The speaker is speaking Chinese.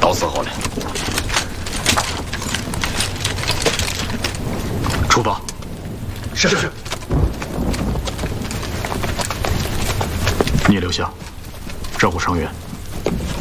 到伺候了。出发。是。你留下，照顾伤员。